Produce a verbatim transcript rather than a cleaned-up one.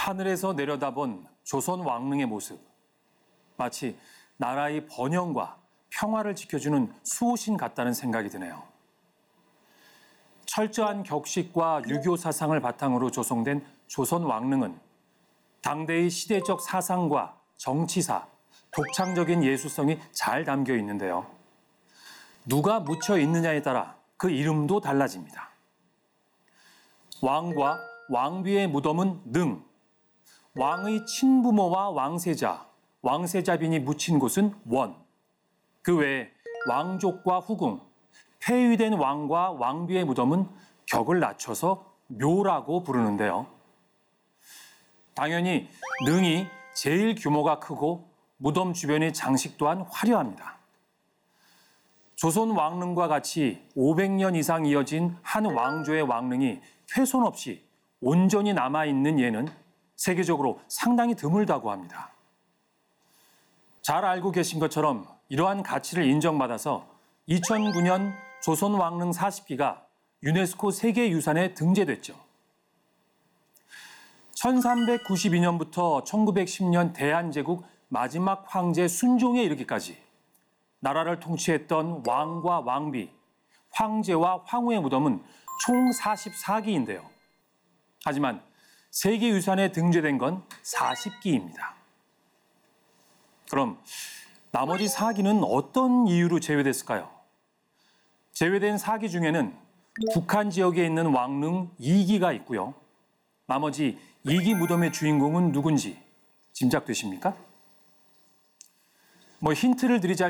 하늘에서 내려다본 조선 왕릉의 모습, 마치 나라의 번영과 평화를 지켜주는 수호신 같다는 생각이 드네요. 철저한 격식과 유교 사상을 바탕으로 조성된 조선 왕릉은 당대의 시대적 사상과 정치사, 독창적인 예술성이 잘 담겨 있는데요. 누가 묻혀 있느냐에 따라 그 이름도 달라집니다. 왕과 왕비의 무덤은 능, 왕의 친부모와 왕세자, 왕세자빈이 묻힌 곳은 원, 그 외에 왕족과 후궁, 폐위된 왕과 왕비의 무덤은 격을 낮춰서 묘라고 부르는데요. 당연히 능이 제일 규모가 크고 무덤 주변의 장식 또한 화려합니다. 조선 왕릉과 같이 오백 년 이상 이어진 한 왕조의 왕릉이 훼손 없이 온전히 남아있는 예는 세계적으로 상당히 드물다고 합니다. 잘 알고 계신 것처럼 이러한 가치를 인정받아서 이천구 년 조선 왕릉 사십 기가 유네스코 세계유산에 등재됐죠. 천삼백구십이 년부터 천구백십 년 대한제국 마지막 황제 순종에 이르기까지 나라를 통치했던 왕과 왕비, 황제와 황후의 무덤은 총 사십사 기인데요. 하지만 세계유산에 등재된 건 사십 기입니다. 그럼 나머지 사 기는 어떤 이유로 제외됐을까요? 제외된 사 기 중에는 북한 지역에 있는 왕릉 이 기가 있고요. 나머지 이 기 무덤의 주인공은 누군지 짐작되십니까? 뭐 힌트를 드리자면